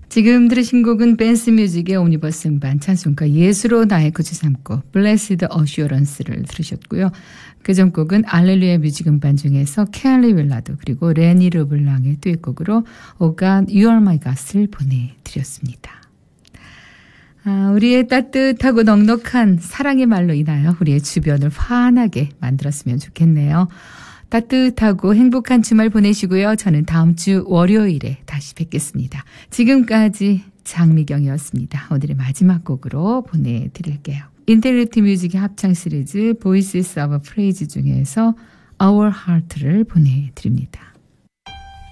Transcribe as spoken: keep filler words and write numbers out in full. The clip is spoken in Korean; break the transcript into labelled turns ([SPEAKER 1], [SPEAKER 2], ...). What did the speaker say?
[SPEAKER 1] 지금 들으신 곡은 벤스 뮤직의 오니버스 음반 찬송가 예수로 나의 구주 삼고 Blessed Assurance를 들으셨고요. 그전 곡은 알렐루야 뮤직 음반 중에서 캐리 윌라드 그리고 레니 르블랑의 듀엣곡으로 Oh God, You Are My God을 보내드렸습니다. 아, 우리의 따뜻하고 넉넉한 사랑의 말로 인하여 우리의 주변을 환하게 만들었으면 좋겠네요. 따뜻하고 행복한 주말 보내시고요. 저는 다음 주 월요일에 다시 뵙겠습니다. 지금까지 장미경이었습니다. 오늘의 마지막 곡으로 보내드릴게요. 인텔리티 뮤직의 합창 시리즈 Voices of Praise 중에서 Our Heart를 보내드립니다.